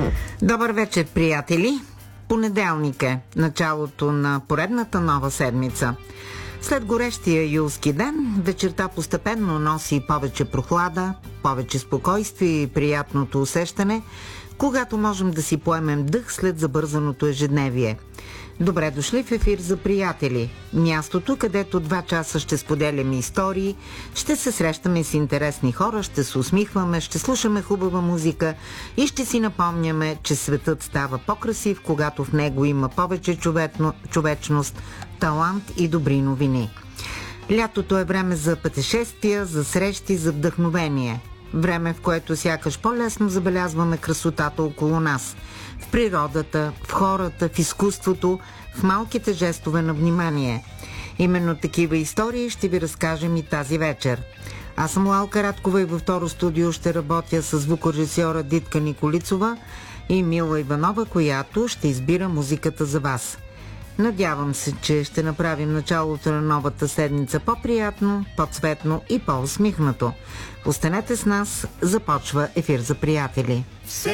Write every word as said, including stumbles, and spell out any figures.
Добър вечер, приятели! Понеделник е, началото на поредната нова седмица. След горещия юлски ден, вечерта постепенно носи повече прохлада, повече спокойствие и приятното усещане, когато можем да си поемем дъх след забързаното ежедневие. Добре дошли в ефир за приятели. Мястото, където два часа ще споделяме истории, ще се срещаме с интересни хора, ще се усмихваме, ще слушаме хубава музика и ще си напомняме, че светът става по-красив, когато в него има повече човечно, човечност, талант и добри новини. Лятото е време за пътешествия, за срещи, за вдъхновение. Време, в което сякаш по-лесно забелязваме красотата около нас. В природата, в хората, в изкуството, в малките жестове на внимание. Именно такива истории ще ви разкажем и тази вечер. Аз съм Лалка Радкова и във второ студио ще работя с звукорежисьора Дитка Николицова и Мила Иванова, която ще избира музиката за вас. Надявам се, че ще направим началото на новата седмица по-приятно, по-цветно и по-усмихнато. Останете с нас, започва ефир за приятели.